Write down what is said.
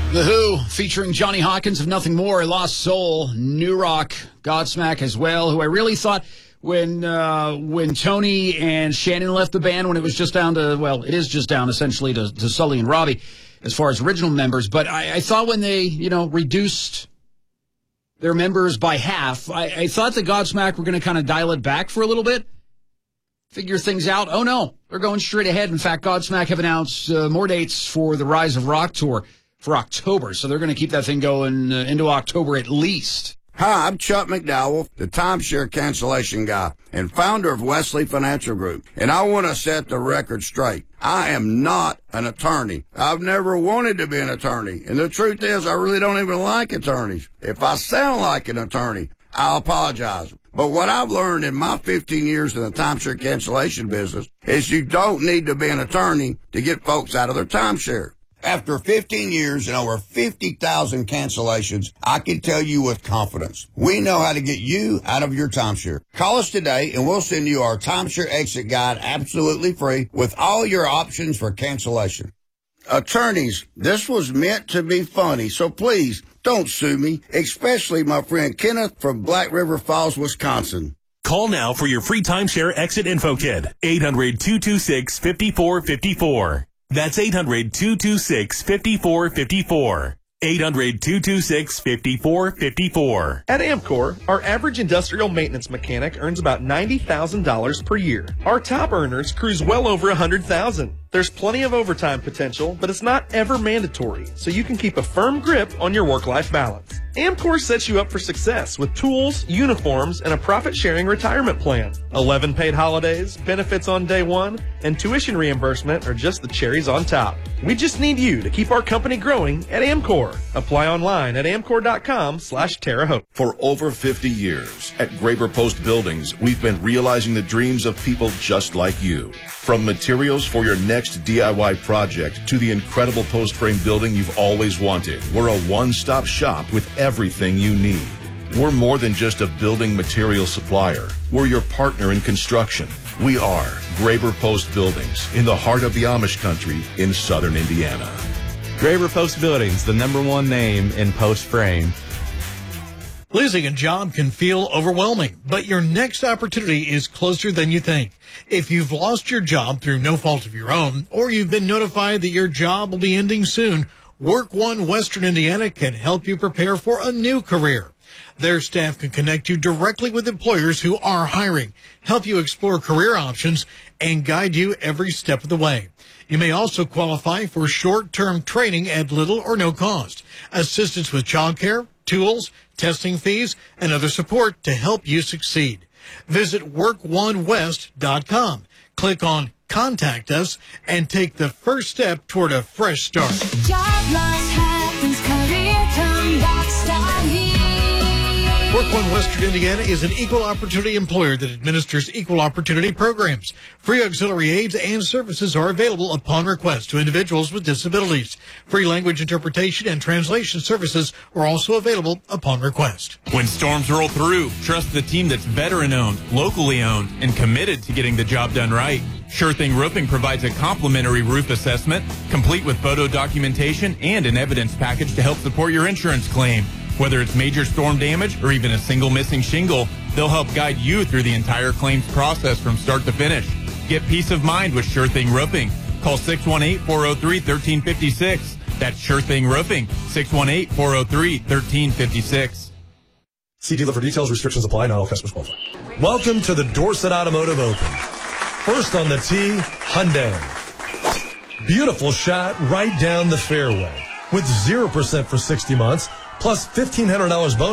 The Who, featuring Johnny Hawkins of Nothing More, Lost Soul, New Rock, Godsmack as well, who I really thought when Tony and Shannon left the band, when it was just down to, well, it is just down essentially to Sully and Robbie as far as original members. But I thought when they, reduced their members by half, I thought the Godsmack were going to kind of dial it back for a little bit, figure things out. Oh, no, they're going straight ahead. In fact, Godsmack have announced more dates for the Rise of Rock tour for October, so they're going to keep that thing going into October at least. Hi, I'm Chuck McDowell, the timeshare cancellation guy and founder of Wesley Financial Group, and I want to set the record straight. I am not an attorney. I've never wanted to be an attorney, and the truth is I really don't even like attorneys. If I sound like an attorney, I'll apologize. But what I've learned in my 15 years in the timeshare cancellation business is you don't need to be an attorney to get folks out of their timeshare. After 15 years and over 50,000 cancellations, I can tell you with confidence, we know how to get you out of your timeshare. Call us today and we'll send you our timeshare exit guide absolutely free with all your options for cancellation. Attorneys, this was meant to be funny, so please don't sue me, especially my friend Kenneth from Black River Falls, Wisconsin. Call now for your free timeshare exit info kit. 800-226-5454. That's 800-226-5454. 800-226-5454. At Amcor, our average industrial maintenance mechanic earns about $90,000 per year. Our top earners cruise well over $100,000. There's plenty of overtime potential, but it's not ever mandatory, so you can keep a firm grip on your work-life balance. Amcor sets you up for success with tools, uniforms, and a profit-sharing retirement plan. 11 paid holidays, benefits on day one, and tuition reimbursement are just the cherries on top. We just need you to keep our company growing at Amcor. Apply online at amcor.com/Terre Haute. For over 50 years, at Graber Post Buildings, we've been realizing the dreams of people just like you. From materials for your next DIY project to the incredible post frame building you've always wanted, we're a one-stop shop with everything you need. We're more than just a building material supplier. We're your partner in construction. We are Graber Post Buildings in the heart of the Amish country in southern Indiana. Graber Post Buildings, the #1 name in post frame. Losing a job can feel overwhelming, but your next opportunity is closer than you think. If you've lost your job through no fault of your own, or you've been notified that your job will be ending soon, Work One Western Indiana can help you prepare for a new career. Their staff can connect you directly with employers who are hiring, help you explore career options, and guide you every step of the way. You may also qualify for short-term training at little or no cost, assistance with childcare, tools, testing fees, and other support to help you succeed. Visit workonewest.com. Click on Contact Us and take the first step toward a fresh start. Job loss happens, career comeback start here. Work One Western Indiana is an equal opportunity employer that administers equal opportunity programs. Free auxiliary aids and services are available upon request to individuals with disabilities. Free language interpretation and translation services are also available upon request. When storms roll through, trust the team that's veteran-owned, locally owned, and committed to getting the job done right. Sure Thing Roofing provides a complimentary roof assessment, complete with photo documentation and an evidence package to help support your insurance claim. Whether it's major storm damage or even a single missing shingle, they'll help guide you through the entire claims process from start to finish. Get peace of mind with Sure Thing Roofing. Call 618-403-1356. That's Sure Thing Roofing, 618-403-1356. See dealer for details. Restrictions apply. Not all customers qualify. Welcome to the Dorset Automotive Open. First on the tee, Hyundai. Beautiful shot right down the fairway with 0% for 60 months plus $1,500 bonus.